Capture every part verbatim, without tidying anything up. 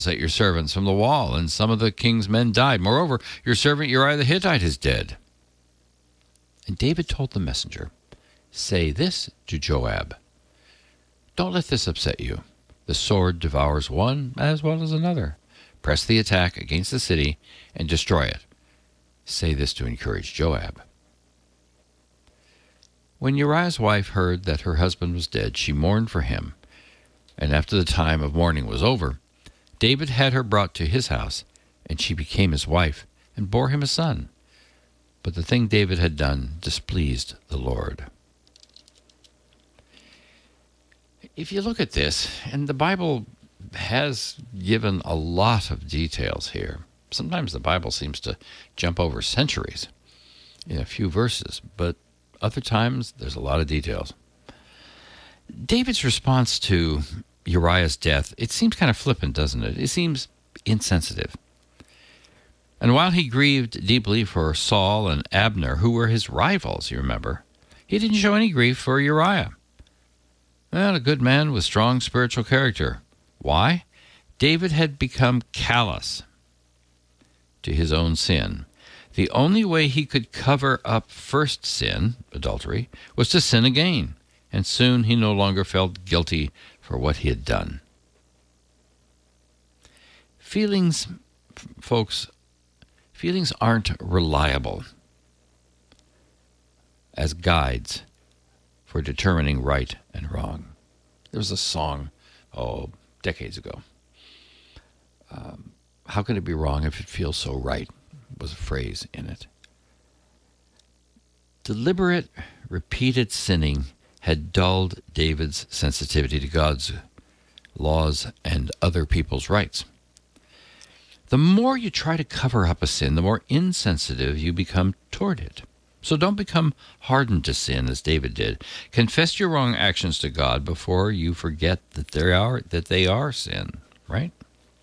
at your servants from the wall, and some of the king's men died. Moreover, your servant Uriah the Hittite is dead. And David told the messenger, say this to Joab, don't let this upset you. The sword devours one as well as another. Press the attack against the city and destroy it. Say this to encourage Joab. When Uriah's wife heard that her husband was dead, she mourned for him. And after the time of mourning was over, David had her brought to his house, and she became his wife and bore him a son. But the thing David had done displeased the Lord. If you look at this, and the Bible has given a lot of details here. Sometimes the Bible seems to jump over centuries in a few verses, but other times there's a lot of details. David's response to Uriah's death, it seems kind of flippant, doesn't it? It seems insensitive. And while he grieved deeply for Saul and Abner, who were his rivals, you remember, he didn't show any grief for Uriah. Well, a good man with strong spiritual character. Why? David had become callous to his own sin. The only way he could cover up first sin, adultery, was to sin again, and soon he no longer felt guilty for what he had done. Feelings, folks, feelings aren't reliable as guides for determining right and wrong. There was a song, oh, decades ago. Um, How can it be wrong if it feels so right? Was a phrase in it. Deliberate, repeated sinning had dulled David's sensitivity to God's laws and other people's rights. The more you try to cover up a sin, the more insensitive you become toward it. So don't become hardened to sin as David did. Confess your wrong actions to God before you forget that they are, that they are sin, right?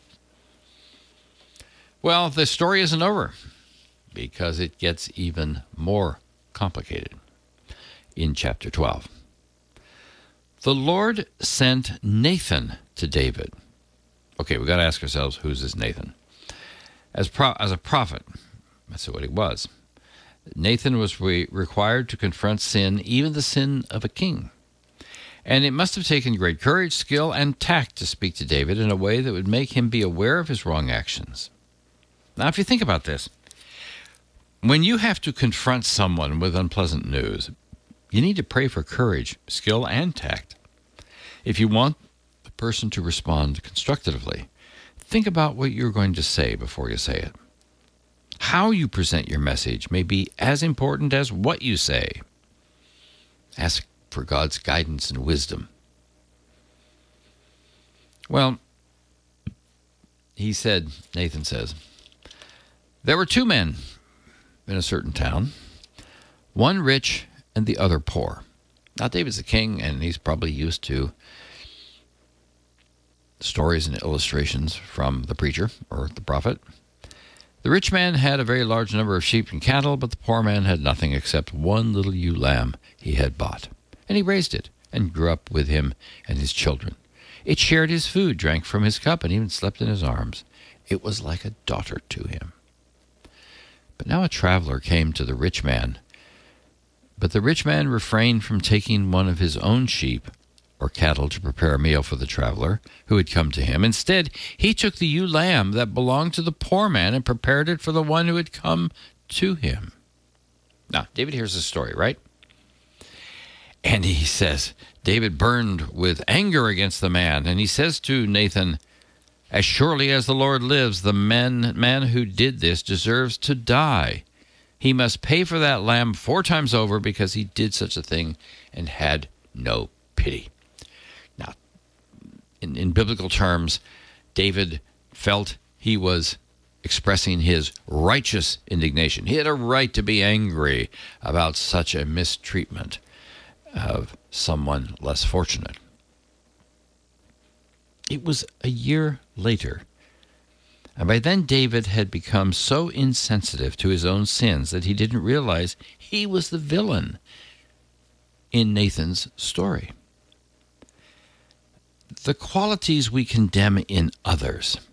Well, the story isn't over because it gets even more complicated in chapter twelve. The Lord sent Nathan to David. Okay, we've got to ask ourselves, who's this Nathan? As, pro- as a prophet, that's what he was. Nathan was re- required to confront sin, even the sin of a king. And it must have taken great courage, skill, and tact to speak to David in a way that would make him be aware of his wrong actions. Now, if you think about this, when you have to confront someone with unpleasant news, you need to pray for courage, skill, and tact. If you want the person to respond constructively, think about what you're going to say before you say it. How you present your message may be as important as what you say. Ask for God's guidance and wisdom. Well, he said, Nathan says, there were two men in a certain town, one rich and the other poor. Now, David's a king, and he's probably used to stories and illustrations from the preacher or the prophet. The rich man had a very large number of sheep and cattle, but the poor man had nothing except one little ewe lamb he had bought. And he raised it and grew up with him and his children. It shared his food, drank from his cup, and even slept in his arms. It was like a daughter to him. But now a traveler came to the rich man. But the rich man refrained from taking one of his own sheep or cattle to prepare a meal for the traveler who had come to him. Instead, he took the ewe lamb that belonged to the poor man and prepared it for the one who had come to him. Now, David hears the story, right? And he says, David burned with anger against the man, and he says to Nathan, as surely as the Lord lives, the man, man who did this deserves to die. He must pay for that lamb four times over because he did such a thing and had no pity. Now, in, in biblical terms, David felt he was expressing his righteous indignation. He had a right to be angry about such a mistreatment of someone less fortunate. It was a year later, and by then David had become so insensitive to his own sins that he didn't realize he was the villain in Nathan's story. The qualities we condemn in others